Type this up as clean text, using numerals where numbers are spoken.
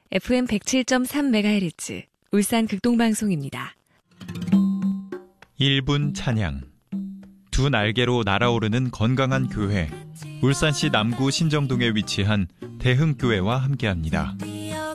FM 107.3MHz 울산 극동방송입니다. 1분 찬양. 두 날개로 날아오르는 건강한 교회. 울산시 남구 신정동에 위치한 대흥교회와 함께합니다.